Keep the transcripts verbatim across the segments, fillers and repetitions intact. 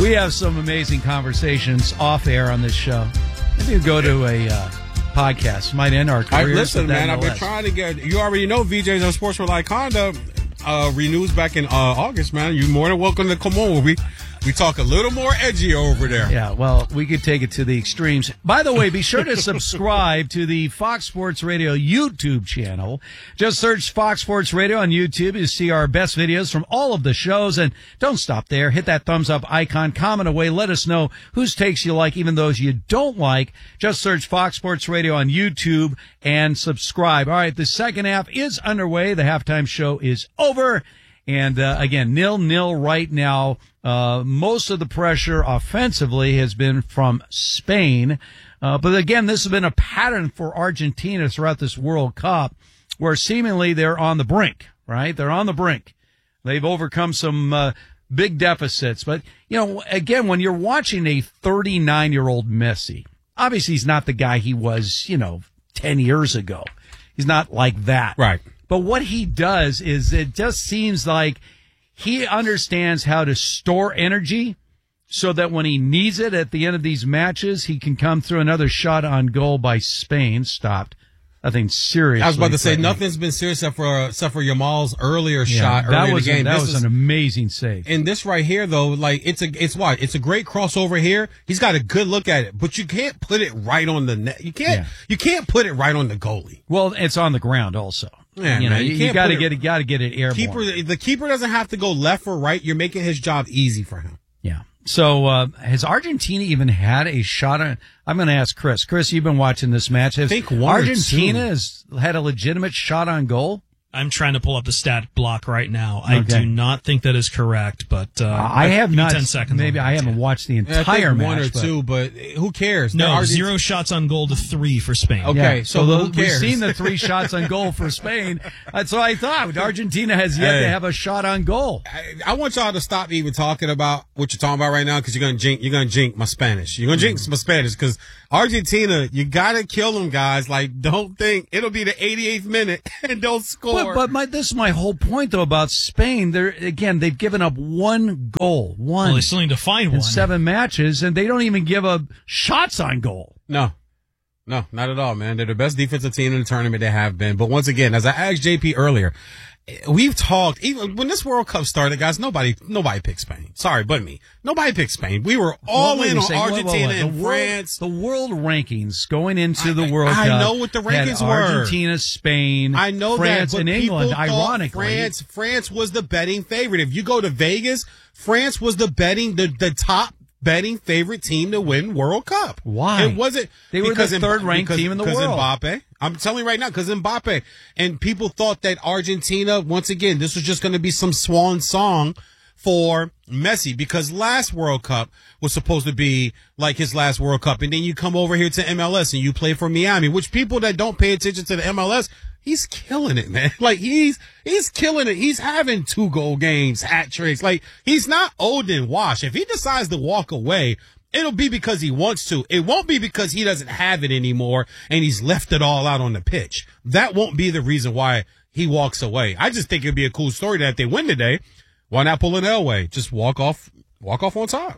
We have some amazing conversations off air on this show. Maybe you go to a uh, podcast. Might end our careers. I, listen, man, I've been less. trying to get. You already know V Js on Sports with Lyconda uh, renews back in uh, August, man. You're more than welcome to come on. We we talk a little more edgy over there. Yeah, well, we could take it to the extremes. By the way, be sure to subscribe to the Fox Sports Radio YouTube channel. Just search Fox Sports Radio on YouTube. You see our best videos from all of the shows. And don't stop there. Hit that thumbs up icon. Comment away. Let us know whose takes you like, even those you don't like. Just search Fox Sports Radio on YouTube and subscribe. All right, the second half is underway. The halftime show is over. And, uh, again, nil-nil right now. Uh, most of the pressure offensively has been from Spain. Uh, but again, this has been a pattern for Argentina throughout this World Cup where seemingly they're on the brink, right? They're on the brink. They've overcome some, uh, big deficits. But, you know, again, when you're watching a thirty-nine-year-old Messi, obviously he's not the guy he was, you know, ten years ago. He's not like that. Right. But what he does is it just seems like he understands how to store energy so that when he needs it at the end of these matches, he can come through. Another shot on goal by Spain. Stopped. Nothing serious. I was about to say, nothing's been serious except for, except for Yamal's earlier yeah, shot that earlier was, in the game. That this was is, an amazing save. And this right here, though, like, it's a, it's what? It's a great crossover here. He's got a good look at it, but you can't put it right on the net. You can't, Yeah. you can't put it right on the goalie. Well, it's on the ground also. Yeah, you know, man, you you, can't got to put get it- it, got to get it airborne. Keeper, the keeper doesn't have to go left or right. You're making his job easy for him. Yeah. So, uh, has Argentina even had a shot on? I'm going to ask Chris. Chris, you've been watching this match. Has I think one or Argentina two. has had a legitimate shot on goal? I'm trying to pull up the stat block right now. I Okay. do not think that is correct, but uh, I have give me not. ten seconds. Maybe on I that, haven't yeah. watched the I entire think match. one or but- two, but who cares? No, They're Argent- zero shots on goal to three for Spain. Okay. Yeah. so So, who those, we've cares? seen the three shots on goal for Spain. That's what I thought. Argentina has yet Hey. to have a shot on goal. I, I want y'all to stop even talking about what you're talking about right now because you're gonna jink. You're gonna jink my Spanish. You're gonna jinx my Spanish because Argentina, you gotta kill them guys. Like, don't think it'll be the eighty-eighth minute and don't score. But, but my, this is my whole point, though, about Spain. They're again, they've given up one goal, one Well, they still need to find in one. seven matches, and they don't even give up shots on goal. no, no, not at all, man. They're the best defensive team in the tournament they have been. But once again, as I asked J P earlier, we've talked even when this World Cup started, guys. Nobody, nobody picked Spain. Sorry, but me. Nobody picked Spain. We were all Well, wait in a on second. Wait, wait, Argentina wait. and the world, France. The world rankings going into I- the World I Cup. know what the had rankings were. Argentina, Spain, I know France, that, but and England. people thought Ironically, France, France was the betting favorite. If you go to Vegas, France was the betting, the, the top betting favorite team to win World Cup. Why? It wasn't They were the because Mb- third-ranked because- team in the because world. Mbappe. I'm telling you right now, because Mbappe. And people thought that Argentina, once again, this was just going to be some swan song for Messi because last World Cup was supposed to be like his last World Cup. And then you come over here to M L S and you play for Miami, which people that don't pay attention to the M L S, he's killing it, man. Like he's, he's killing it. He's having two goal games, hat tricks. Like he's not old and washed. If he decides to walk away, it'll be because he wants to. It won't be because he doesn't have it anymore and he's left it all out on the pitch. That won't be the reason why he walks away. I just think it'd be a cool story that if they win today, why not pull an Elway? Just walk off, walk off on top.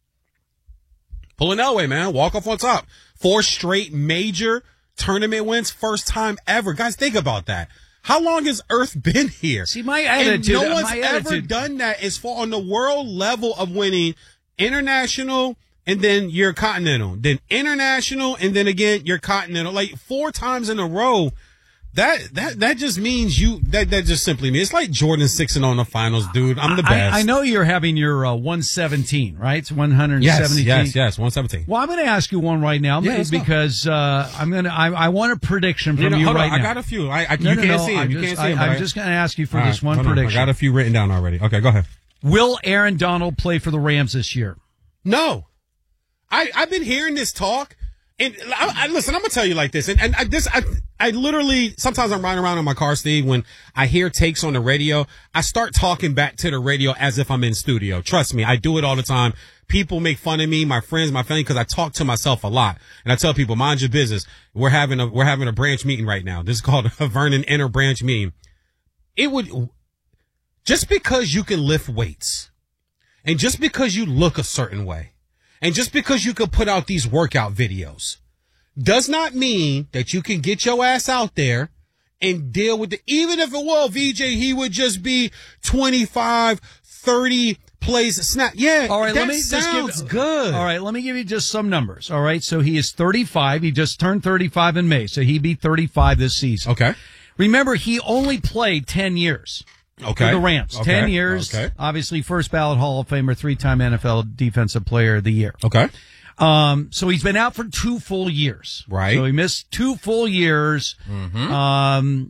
Pull an Elway, man. Walk off on top. Four straight major tournament wins, first time ever. Guys, think about that. How long has Earth been here? See, my And attitude. no one's my ever attitude, done that as far on the world level of winning international and then your continental, then international, and then again your continental, like four times in a row. That that that just means you. That that just simply means it's like Jordan sixing on the finals, dude. I'm the best. I, I know you're having your uh, one seventeen, right? It's one Yes, seventeen. yes, yes. one seventeen. Well, I'm going to ask you one right now, Yeah, maybe let's go. because uh, I'm going to. I, I want a prediction from You know, you hold right on, now. I got a few. I, I No, you no, can't no, see them. I'm You just, can't see I, them. I'm just going to ask you for All this right, one hold on. prediction. I got a few written down already. Okay, go ahead. Will Aaron Donald play for the Rams this year? No, I I've been hearing this talk, and I, I listen. I'm gonna tell you like this, and and I, this I I literally sometimes I'm riding around in my car, Steve. When I hear takes on the radio, I start talking back to the radio as if I'm in studio. Trust me, I do it all the time. People make fun of me, my friends, my family, because I talk to myself a lot, and I tell people, mind your business. We're having a we're having a branch meeting right now. This is called a Vernon Inter Branch meeting. It would just because you can lift weights. And just because you look a certain way, and just because you can put out these workout videos, does not mean that you can get your ass out there and deal with it. Even if it was V J, he would just be twenty-five, thirty plays a snap. Yeah, all right, that let me sounds just give, good. All right, let me give you just some numbers. All right, so he is thirty-five. He just turned thirty-five in May, so he'd be thirty-five this season. Okay. Remember, he only played ten years. Okay. For the Rams. Okay. ten years. Okay. Obviously, first ballot Hall of Famer, three-time N F L Defensive Player of the Year. Okay. Um, so he's been out for two full years. Right. So he missed two full years. Mm-hmm. Um,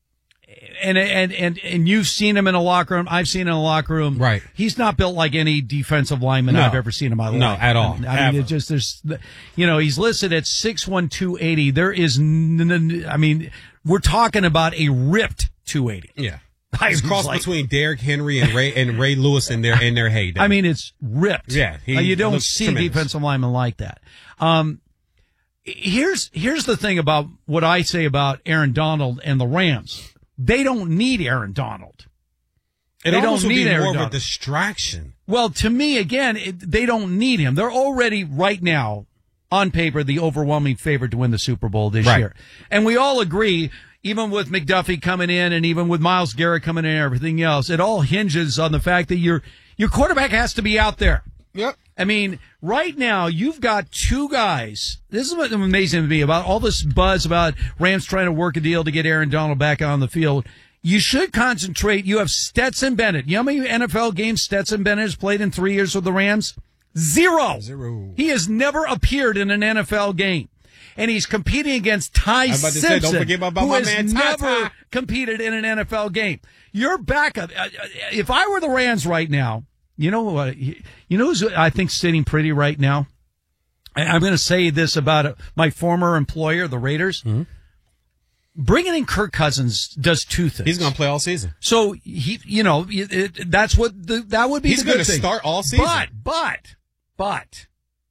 and, and, and, and you've seen him in a locker room. I've seen him in a locker room. Right. He's not built like any defensive lineman No. I've ever seen in my life. No, at all. I mean, I mean Ever. it just, there's, you know, he's listed at six one, two eighty. There is, n- n- I mean, we're talking about a ripped two eighty. Yeah. I It's was cross like- between Derrick Henry and Ray and Ray Lewis in their in their heyday. I mean, it's ripped. Yeah, he Uh, you don't looks see tremendous. defensive linemen like that. Um, here's here's the thing about what I say about Aaron Donald and the Rams. They don't need Aaron Donald. it they almost don't would need be Aaron more of a Donald. distraction. Well, to me, again, it, they don't need him. They're already right now on paper the overwhelming favorite to win the Super Bowl this Right. year, and we all agree. Even with McDuffie coming in and even with Myles Garrett coming in and everything else, it all hinges on the fact that your your quarterback has to be out there. Yep. I mean, right now, you've got two guys. This is what's amazing to me about all this buzz about Rams trying to work a deal to get Aaron Donald back on the field. You should concentrate. You have Stetson Bennett. You know how many N F L games Stetson Bennett has played in three years with the Rams? Zero. Zero. He has never appeared in an N F L game. And he's competing against Ty was about to say, Simpson, don't forget about who my has man, Ty never Ty. competed in an N F L game. Your backup, uh, if I were the Rams right now, you know what? You know who's I think sitting pretty right now? I- I'm going to say this about uh, my former employer, the Raiders. Mm-hmm. Bringing in Kirk Cousins does two things. He's going to play all season. So he, you know, it, it, that's what the, that would be. He's the good gonna thing. start all season. But, but, but,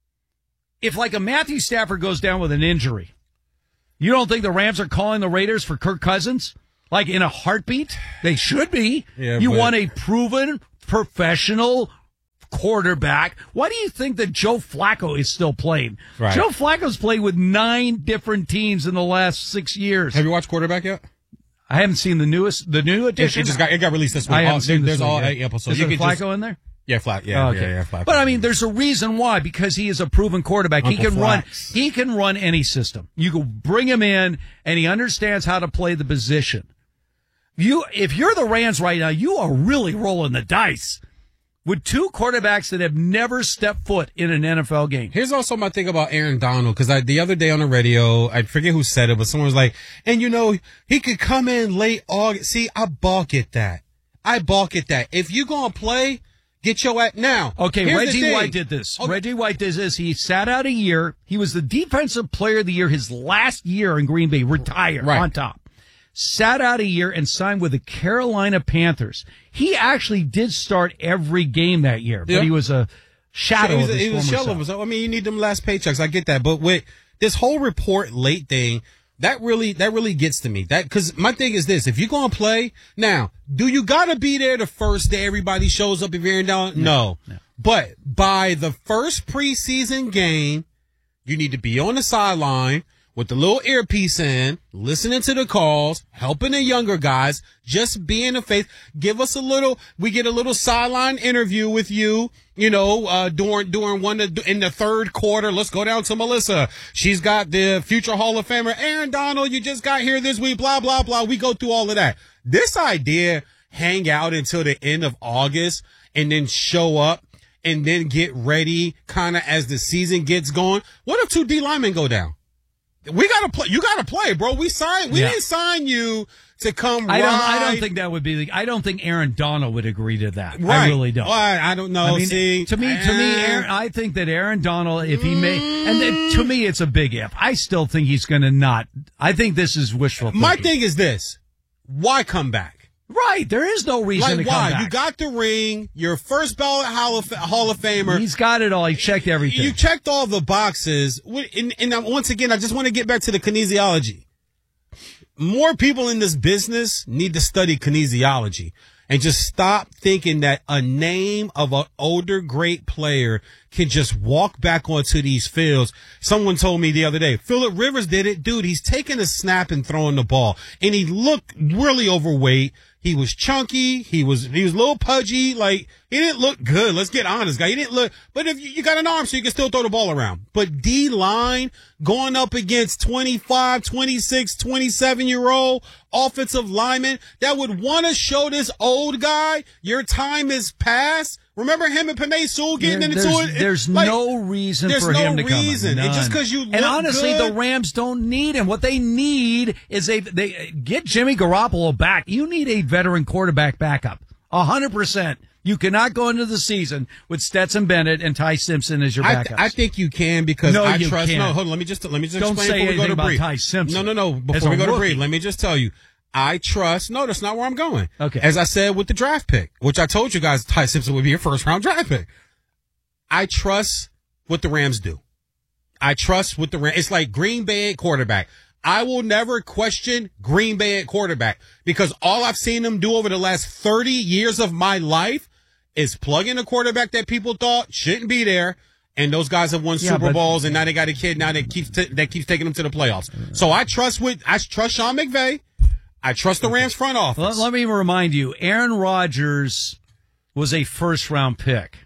if like a Matthew Stafford goes down with an injury, you don't think the Rams are calling the Raiders for Kirk Cousins? Like in a heartbeat? They should be. Yeah, you but- want a proven professional quarterback. Why do you think that Joe Flacco is still playing? Right. Joe Flacco's played with nine different teams in the last six years. Have you watched Quarterback yet? I haven't seen the newest, the new It, edition. it just got it got released this week. I haven't All- seen this there's one all yet. eight episodes. Is You there can Flacco just- in there? Yeah, Flack. Yeah, Oh, okay. yeah, yeah, Flacco. But I mean, there's a reason why, because he is a proven quarterback. Uncle he can run, Flax. he can run any system. You can bring him in and he understands how to play the position. You, if you're the Rams right now, you are really rolling the dice with two quarterbacks that have never stepped foot in an N F L game. Here's also my thing about Aaron Donald, because I the other day on the radio, I forget who said it, but someone was like, and you know, he could come in late August. See, I balk at that. I balk at that. If you gonna play, get your at now. Okay, Here's the Reggie thing. White did this. Okay. Reggie White did this. He sat out a year. He was the defensive player of the year his last year in Green Bay, retired Right. on top. Sat out a year and signed with the Carolina Panthers. He actually did start every game that year, but Yeah. he was a shadow He was, of a, his he was a former shell of self. himself. I mean, you need them last paychecks. I get that, but with this whole report late thing, that really that really gets to me. That because my thing is this: if you're gonna play now, do you gotta be there the first day everybody shows up? If you're in down, no. no. But by the first preseason game, you need to be on the sideline with the little earpiece in, listening to the calls, helping the younger guys, just being a face. Give us a little, we get a little sideline interview with you, you know, uh, during, during one, of the- in the third quarter. Let's go down to Melissa. She's got the future Hall of Famer, Aaron Donald. You just got here this week, blah, blah, blah. We go through all of that. This idea, hang out until the end of August and then show up and then get ready kind of as the season gets going. What if two D linemen go down? We gotta play. You gotta play, bro. We signed. We Yeah. didn't sign you to come. I don't. ride. I don't think that would be the. I don't think Aaron Donald would agree to that. I Right. really don't. Well, I, I don't know. I mean, See, to me, to me, eh, Aaron, I think that Aaron Donald, if he may, and then, to me, it's a big if. I still think he's going to not. I think this is wishful thinking. my thing is this: why come back? Right, there is no reason Like to come why? back. You got the ring. Your first ballot Hall of, Hall of Famer. He's got it all. He checked everything. You checked all the boxes. And, and once again, I just want to get back to the kinesiology. More people in this business need to study kinesiology. and just stop thinking that a name of an older great player can just walk back onto these fields. Someone told me the other day, Phillip Rivers did it. Dude, he's taking a snap and throwing the ball, and he looked really overweight. He was chunky. He was, he was a little pudgy. Like, he didn't look good. Let's get honest, guy. He didn't look, but if you, you got an arm, so you can still throw the ball around. But D-line going up against twenty-five, twenty-six, twenty-seven year old offensive linemen that would want to show this old guy your time is past. Remember him and Penei Sewell getting There- into there's, it? There's Like, no reason there's for no him to reason. come. And just None. 'cause you and look honestly, good- the Rams don't need him. What they need is a they get Jimmy Garoppolo back. You need a veteran quarterback backup. A hundred percent. You cannot go into the season with Stetson Bennett and Ty Simpson as your I, backups. th- I think you can because No, I you trust. can't. No, hold on. Let me just let me just Don't explain say before we go anything to about break. Ty Simpson No, no, no. as Before a we go to rookie. break, let me just tell you. I trust. No, that's not where I'm going. Okay. As I said with the draft pick, which I told you guys, Ty Simpson would be your first round draft pick. I trust what the Rams do. I trust what the Rams. It's like Green Bay at quarterback. I will never question Green Bay at quarterback because all I've seen them do over the last thirty years of my life is plug in a quarterback that people thought shouldn't be there. And those guys have won Yeah, Super but- Bowls, and now they got a kid now that keeps t- that keeps taking them to the playoffs. So I trust with I trust Sean McVay. I trust the Rams front office. Let, let me remind you, Aaron Rodgers was a first round pick.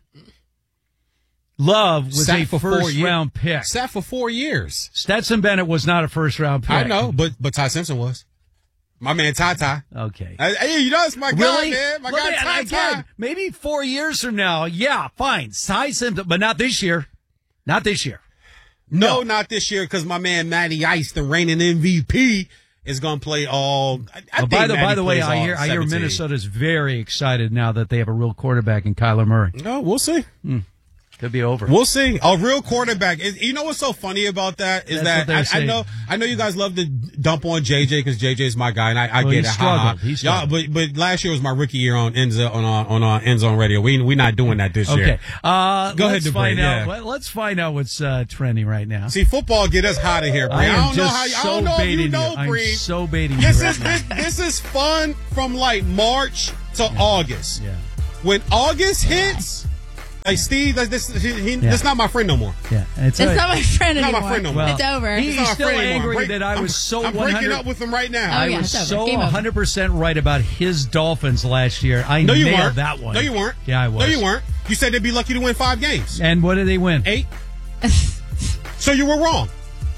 Love was Sat a for four first years. round pick. Sat for four years. Stetson Bennett was not a first round pick. I know, but but Ty Simpson was. My man Ty Ty. Okay. Uh, Hey, you know it's my guy, Really? man. My Let guy me- Ty again, Ty. maybe four years from now, yeah, fine. Ty Simpson, but not this year. Not this year. No, not this year because my man Matty Ice, the reigning M V P, is going to play all. I, I Oh, think by the Matty by the way, plays I all hear I hear seventeen. Minnesota's very excited now that they have a real quarterback in Kyler Murray. No, we'll see. Could be over. We'll see. A real quarterback. Is, you know what's so funny about that is That's what that they're I, I saying. know I know you guys love to dump on J J because J J's my guy and I, I Well, get he it. struggled. Ha, ha. He Y'all, struggled. but but last year was my rookie year on end zone on our, on our end zone radio. We we not doing that this Okay. year. Uh, Go ahead, let's Debray, find out. yeah. Let, let's find out what's uh, trending right now. See, football get us hot of here, Bree. I I, am don't know just how. so I don't know if baiting you know, I'm Bree. so baiting you This right is now. this, this is fun from like March to August. Yeah. When August hits, like Steve, like this, he, he, that's not my friend no more. Yeah. It's, It's not my friend Not my anymore. friend no more. It's over. he- He's not my still friend anymore. angry Break- that I was I'm- so I'm 100 breaking up with him right now. Oh, I yeah, was it's over. so Game over. one hundred percent right about his Dolphins last year. I No, you nailed weren't. that one. No, you weren't. Yeah, I was. No, you weren't. You said they'd be lucky to win five games. And what did they win? Eight. So you were wrong.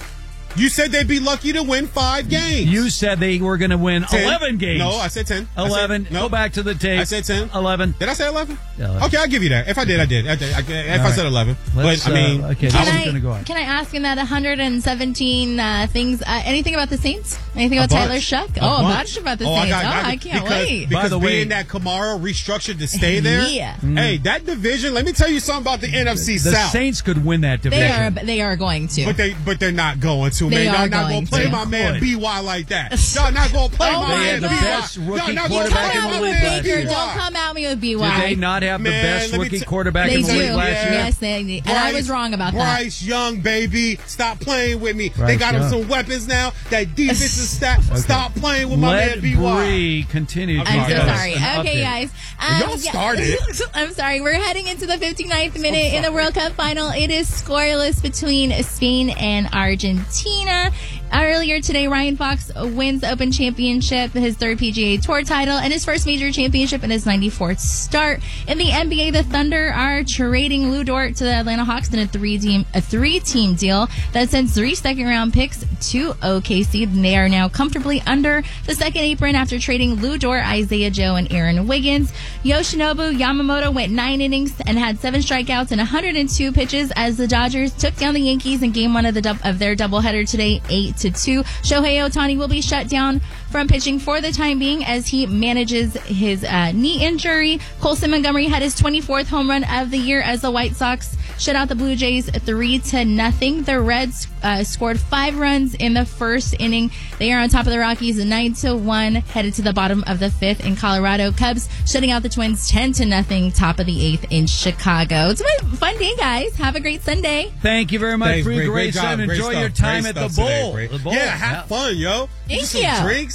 You said they'd be lucky to win five games. You said they were going to win ten. eleven games. No, I said ten. I said- eleven. no. Go back to the tape. I said ten. eleven. Did I say eleven? Yeah, eleven. Okay, I'll give you that. If I did, I did. I did. I, if All I right. said eleven, Let's, but I mean, uh, okay, I this Can is was- I, going to go on. can I ask in that one hundred seventeen uh, things? Uh, anything about the Saints? Anything about bunch. Tyler Shuck? A Oh, a bunch. bunch about the Oh, Saints. got- oh, got- I can't because, wait. Because By the way- being that Kamara restructured to stay there, Yeah. hey, that division. Let me tell you something about the N F C The South. Saints could win that division. They are. They are going to. But they, but they're not going to, They man. are Y'all not going gonna play to. my man Could. B Y like that. Y'all not gonna play Oh my my man They B had the Y. best Y'all rookie not Don't gonna quarterback come play in at the me my with league man last Baker. year. B Y. Don't come at me with B Did Y. they not have the Man, best let me rookie t- quarterback They in the do. league last year? Yes, they. And I was wrong about that. Bryce Young, baby. Stop playing with me. they Bryce got him Young. some weapons now. That defense is stat. Stop playing with my Let man B Y. Bree continue. to I'm so give us sorry. an Okay, update. guys. Y'all started. I'm sorry. We're heading into the fifty-ninth minute in the World Cup final. It is scoreless between Spain and Argentina. Earlier today, Ryan Fox wins the Open Championship, his third P G A Tour title, and his first major championship in his ninety-fourth start. In the N B A, the Thunder are trading Lou Dort to the Atlanta Hawks in a three-team a three-team deal that sends three second-round picks to O K C. They are now comfortably under the second apron after trading Lou Dort, Isaiah Joe, and Aaron Wiggins. Yoshinobu Yamamoto went nine innings and had seven strikeouts and one hundred two pitches as the Dodgers took down the Yankees in game one of the dub- of their doubleheader today, eight to two. Shohei Ohtani will be shut down from pitching for the time being as he manages his uh, knee injury. Colson Montgomery had his twenty-fourth home run of the year as the White Sox shut out the Blue Jays three to nothing. The Reds uh, scored five runs in the first inning. They are on top of the Rockies nine to one, headed to the bottom of the fifth in Colorado. Cubs shutting out the Twins ten to nothing, top of the eighth in Chicago. It's been a fun day, guys. Have a great Sunday. Thank you very much, Thanks, Bree Bree. Great Grayson. job. Great Enjoy stuff. your time Great at the stuff today, bowl. Bree. The bowl. Yeah, have fun, yo. Thank Get some you. drinks.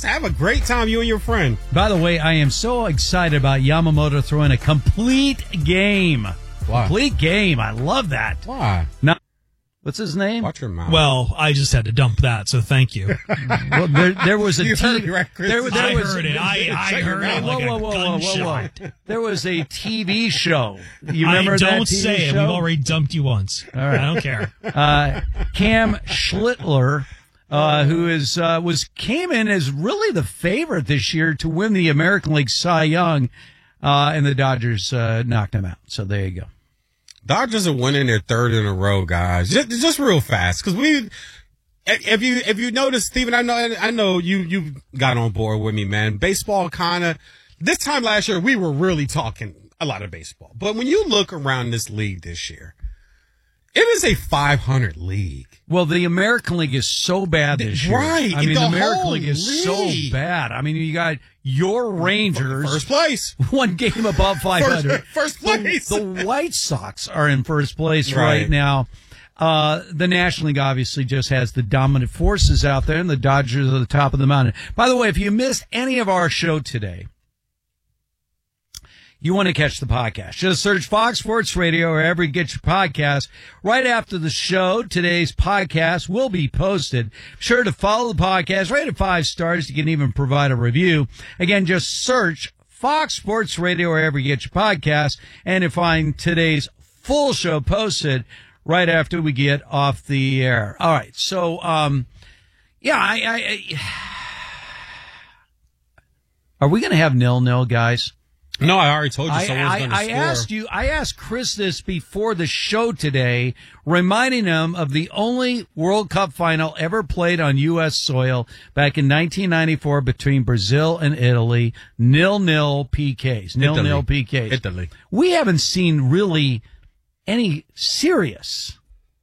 have a great time, you and your friend. By the way, I am so excited about Yamamoto throwing a complete game. Why? Complete game. I love that. Why? Now, what's his name? Watch your mouth. Well, I just had to dump that, so thank you. Well, there, there was a You T V. heard it, right, Chris? there, there I was, heard it. I, I Shut your heard it mouth. like whoa, whoa, a whoa, whoa, whoa, gunshot. whoa. There was a T V show. You remember I that don't T V say it. show? We've already dumped you once. All right. I don't care. uh, Cam Schlittler, uh, who is uh, was came in as really the favorite this year to win the American League Cy Young, uh, and the Dodgers uh, knocked him out. So there you go. Dodgers are winning their third in a row, guys. Just, just real fast, because we. If you if you notice, Steven, I know I know you you got on board with me, man. Baseball kind of this time last year we were really talking a lot of baseball, but when you look around this league this year, it is a five hundred league. Well, the American League is so bad this year. Right. I mean, The the American whole League is league. so bad. I mean, you got your Rangers. First place. One game above five hundred. First- first place. The, the White Sox are in first place Right. right, now. Uh, the National League obviously just has the dominant forces out there, and the Dodgers are the top of the mountain. By the way, if you missed any of our show today, you want to catch the podcast, just search Fox Sports Radio or wherever you get your podcast. Right after the show, today's podcast will be posted. Be sure to follow the podcast, rate it five stars. You can even provide a review. Again, just search Fox Sports Radio wherever you get your podcast, and you'll find today's full show posted right after we get off the air. All right, so um, yeah, I, I, I are we going to have nil nil, guys? No, I already told you I, someone's I, going to I score. asked you. I asked Chris this before the show today, reminding him of the only World Cup final ever played on U S soil back in nineteen ninety-four between Brazil and Italy. Nil nil P Ks. Nil Italy. nil P Ks. Italy. We haven't seen really any serious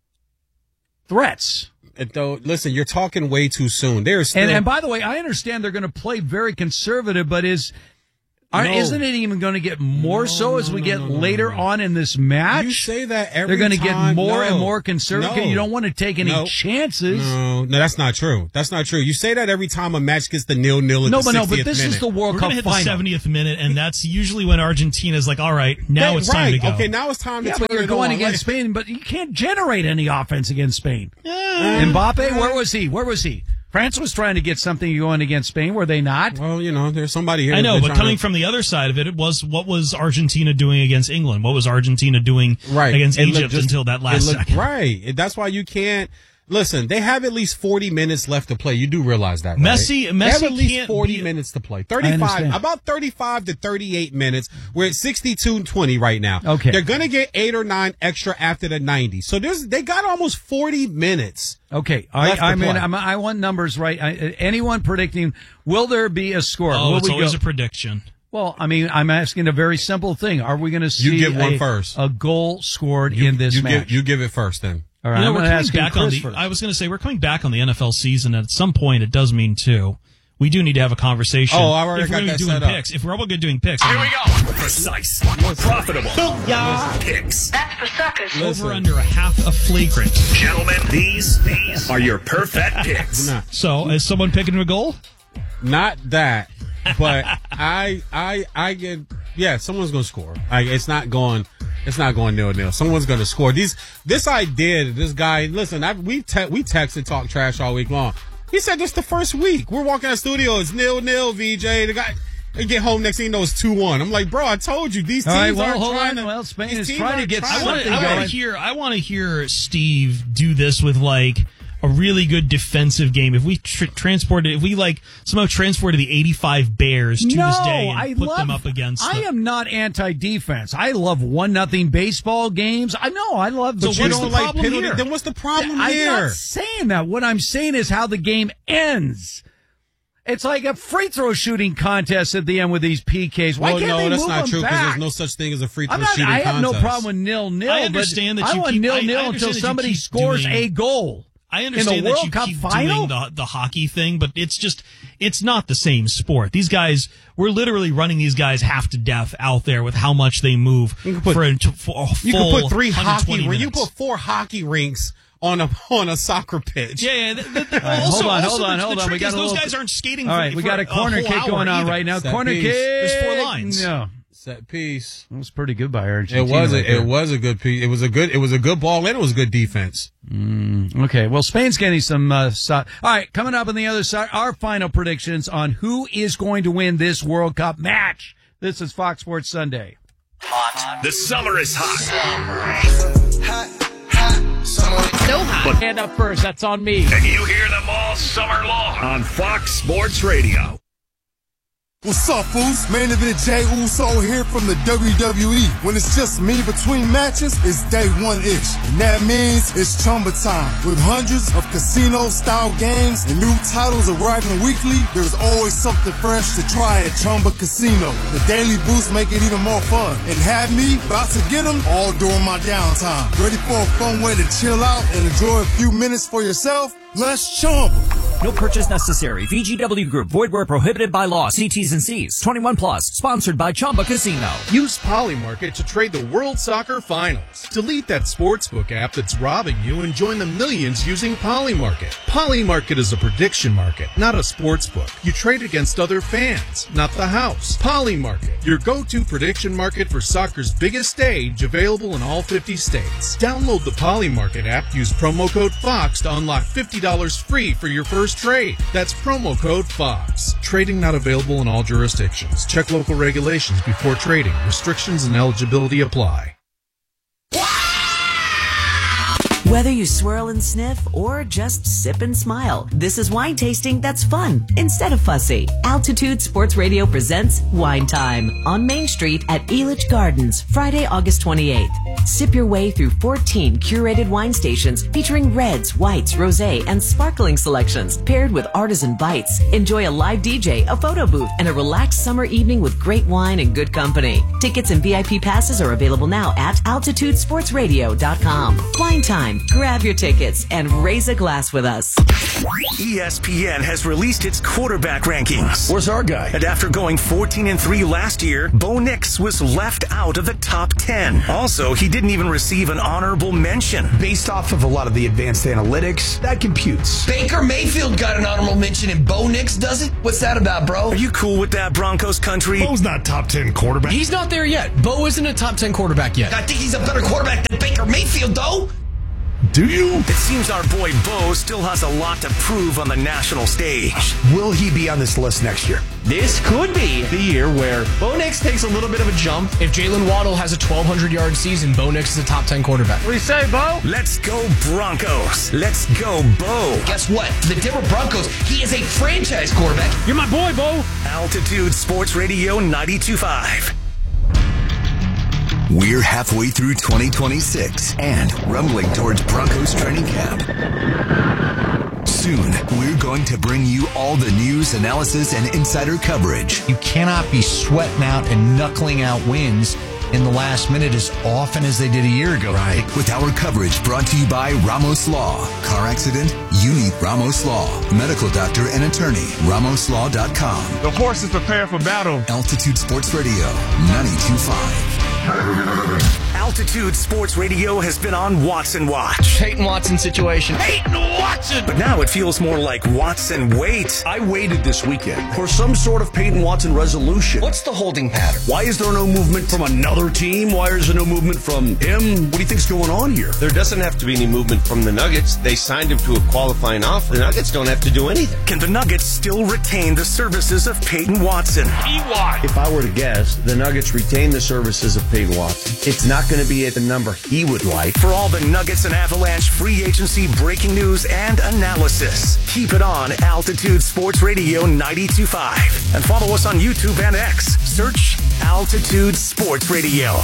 threats. And though, listen, you're talking way too soon. There's still, And, and by the way, I understand they're going to play very conservative, but is Aren't, No. Isn't it even going to get more No, so as no, we no, get no, no, later no. on in this match? You say that every They're going to get time. more No. and more conservative. No. You don't want to take any No. chances. No, no, that's not true. That's not true. You say that every time a match gets the nil nil in No, the but no, sixtieth but this minute. is the World We're Cup going to hit the final. seventieth minute, and that's usually when Argentina's like, all right, now That- it's time right. to go. Okay, now it's time to Yeah, turn but you're it going on. against Like- Spain, but you can't generate any offense against Spain. Yeah. Mbappe, where was he? Where was he? France was trying to get something going against Spain, were they not? Well, you know, there's somebody here. I know, that's but trying coming to- from the other side of it, it was what was Argentina doing against England? What was Argentina doing right against It looked Egypt just- until that it last looked- second? Right. That's why you can't. Listen, they have at least forty minutes left to play. You do realize that, right? Messi- they have Messi at least can't forty be- minutes to play. I thirty-five, understand. about thirty-five to thirty-eight minutes. We're at sixty-two and twenty right now. Okay. They're going to get eight or nine extra after the ninety. So there's, they got almost forty minutes. Okay, I, Left to I mean, play. I'm, I want numbers right. I, anyone predicting, will there be a score? Oh, Will it's we always go- a prediction. Well, I mean, I'm asking a very simple thing. Are we going to see get one a, first. a goal scored in this you match? Give, you give it first then. All right, You know, I'm we're going to coming ask back on Chris the. first. I was going to say we're coming back on the N F L season. At some point, it does mean two. We do need to have a conversation. Oh, I already if got we're gonna that be doing set up. picks. If we're all good doing picks, Here I we mean, go. Precise, profitable, picks. That's for suckers. Listen. over under a half a flagrant. Gentlemen, these these are your perfect picks. Nah. So, is someone picking a goal? Not that, but I, I, I get. Yeah, someone's gonna score. I, it's not going. It's not going nil nil. Someone's gonna score. These, this idea, that this guy. Listen, I, we te- we texted, talk trash all week long. He said this the first week. We're walking out of the studio. It's nil nil. V J, the guy. They get home next thing you know it's two one. I'm like, bro, I told you these teams All right, well, aren't hold trying on. to. Well, Spain these is teams trying to aren't get trying I want something to going. I hear. I want to hear Steve do this with like a really good defensive game. If we tr- transported, if we like somehow transported the eighty-five Bears to no, this day and I put love, them up against. I the, am not anti-defense. I love one nothing baseball games. I know. I love. So the what's you the don't problem penalty- here? Then what's the problem I'm here? not saying that. What I'm saying is how the game ends. It's like a free throw shooting contest at the end with these P Ks. Why well, can't no, they that's move not them true because back? there's no such thing as a free throw I'm not, shooting I have contest. no problem with nil nil. I understand but that you I want keep- I- nil I nil understand until that you somebody keep scores doing- a goal. I in understand the that World you Cup keep final. doing the the hockey thing, but it's just it's not the same sport. These guys, we're literally running these guys half to death out there with how much they move You can put- for, a, for a full You can put three one hundred twenty hockey. You minutes. put four hockey rinks on a on a soccer pitch. Yeah, yeah. The, the, the, right, also, hold on, also hold the, on, the hold on. trick We got is a those little- guys aren't skating. All for, right, we for got a corner whole kick going hour on either. right now. Set Corner piece. kick. There's four lines. No. Set piece. That was pretty good by Argentina. It was right a, it there. was a good piece. It was a good it was a good ball and it was good defense. Okay, well, Spain's getting some. Uh, so- All right, coming up on the other side, our final predictions on who is going to win this World Cup match. This is Fox Sports Sunday. Hot. The summer is hot. So hot. Hand up first. That's on me. And you hear them all summer long on Fox Sports Radio. What's up, fools? Main event Jay Uso here from the W W E. When it's just me between matches, it's day one-ish. And that means it's Chumba time. With hundreds of casino-style games and new titles arriving weekly, there's always something fresh to try at Chumba Casino. The daily boosts make it even more fun. And have me about to get them all during my downtime. Ready for a fun way to chill out and enjoy a few minutes for yourself? Let's Chumba. No purchase necessary. V G W Group. Void where prohibited by law. See T's and C's. twenty-one plus. Sponsored by Chumba Casino. Use Polymarket to trade the World Soccer Finals. Delete that sportsbook app that's robbing you and join the millions using Polymarket. Polymarket is a prediction market, not a sportsbook. You trade against other fans, not the house. Polymarket, your go-to prediction market for soccer's biggest stage, available in all fifty states. Download the Polymarket app. Use promo code FOX to unlock fifty dollars free for your first trade. That's promo code FOX. Trading not available in all jurisdictions. Check local regulations before trading. Restrictions and eligibility apply. Whether you swirl and sniff or just sip and smile, this is wine tasting that's fun instead of fussy. Altitude Sports Radio presents Wine Time on Main Street at Elitch Gardens, Friday, August twenty-eighth. Sip your way through fourteen curated wine stations featuring reds, whites, rosé, and sparkling selections paired with artisan bites. Enjoy a live D J, a photo booth, and a relaxed summer evening with great wine and good company. Tickets and V I P passes are available now at altitude sports radio dot com. Wine Time. Grab your tickets and raise a glass with us. E S P N has released its quarterback rankings. Where's our guy? And after going fourteen and three last year, Bo Nix was left out of the top ten. Also, he didn't even receive an honorable mention. Based off of a lot of the advanced analytics, that computes. Baker Mayfield got an honorable mention and Bo Nix doesn't? What's that about, bro? Are you cool with that, Broncos country? Bo's not top ten quarterback. He's not there yet. Bo isn't a top ten quarterback yet. I think he's a better quarterback than Baker Mayfield, though. Do you? It seems our boy Bo still has a lot to prove on the national stage. Will he be on this list next year? This could be the year where Bo Nix takes a little bit of a jump. If Jalen Waddle has a twelve hundred yard season, Bo Nix is a top ten quarterback. What do you say, Bo? Let's go Broncos. Let's go Bo. Guess what? The Denver Broncos, he is a franchise quarterback. You're my boy, Bo. Altitude Sports Radio ninety-two point five. We're halfway through twenty twenty-six and rumbling towards Broncos training camp. Soon, we're going to bring you all the news, analysis, and insider coverage. You cannot be sweating out and knuckling out wins in the last minute as often as they did a year ago. Right. With our coverage brought to you by Ramos Law. Car accident? You need Ramos Law. Medical doctor and attorney. Ramos Law dot com. The horse is prepared for battle. Altitude Sports Radio, ninety-two point five. Altitude Sports Radio has been on Watson Watch. Peyton Watson situation. Peyton Watson! But now it feels more like Watson Wait. I waited this weekend for some sort of Peyton Watson resolution. What's the holding pattern? Why is there no movement from another team? Why is there no movement from him? What do you think's going on here? There doesn't have to be any movement from the Nuggets. They signed him to a qualifying offer. The Nuggets don't have to do anything. Can the Nuggets still retain the services of Peyton Watson? If I were to guess, the Nuggets retain the services of Peyton Watson. It's not going to be at the number he would like. For all the Nuggets and Avalanche free agency breaking news and analysis, keep it on Altitude Sports Radio ninety-two point five. And follow us on YouTube and X. Search Altitude Sports Radio.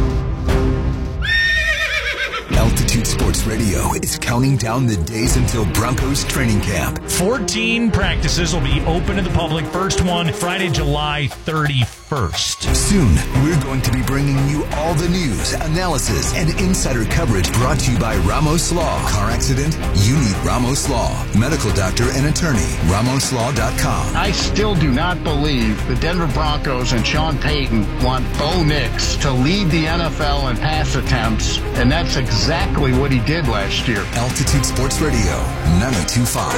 Altitude Sports Radio is counting down the days until Broncos training camp. fourteen practices will be open to the public. First one, Friday, July thirty-first. first. Soon, we're going to be bringing you all the news, analysis, and insider coverage brought to you by Ramos Law. Car accident? You need Ramos Law. Medical doctor and attorney. Ramos Law dot com. I still do not believe the Denver Broncos and Sean Payton want Bo Nix to lead the N F L in pass attempts, and that's exactly what he did last year. Altitude Sports Radio, ninety-two point five.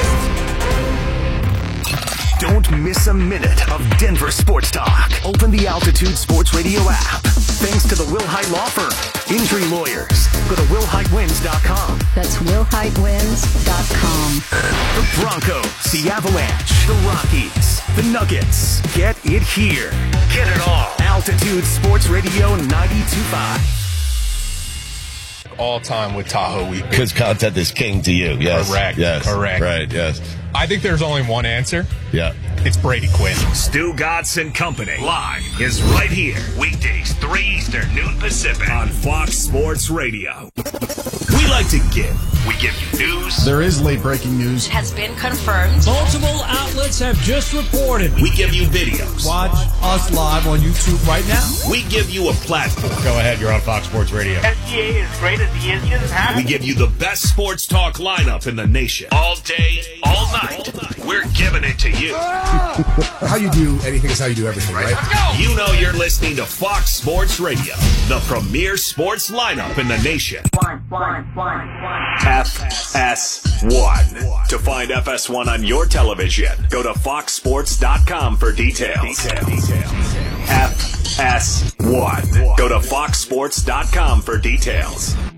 Don't miss a minute of Denver sports talk. Open the Altitude Sports Radio app. Thanks to the Wilhite Law Firm. Injury lawyers. Go to Wilhite Wins dot com. That's Wilhite Wins dot com. The Broncos, the Avalanche, the Rockies, the Nuggets. Get it here. Get it all. Altitude Sports Radio ninety-two point five. All time with Tahoe Week. Because content is king to you. Yes. Correct. Yes. Correct. Right. Yes. I think there's only one answer. Yeah. It's Brady Quinn. Stu Godson Company live is right here. Weekdays, three Eastern, noon Pacific on Fox Sports Radio. We like to give. We give you news. There is late breaking news. Has been confirmed. Multiple outlets have just reported. We give you videos. Watch us live on YouTube right now. We give you a platform. Go ahead. You're on Fox Sports Radio. S G A is great as he is. He doesn't have We give you the best sports talk lineup in the nation. All day, all night. We're giving it to you. How you do anything is how you do everything, right? You know you're listening to Fox Sports Radio, the premier sports lineup in the nation. One, one, one, one. F S one. To find F S one on your television, go to fox sports dot com for details. F S one. Go to fox sports dot com for details.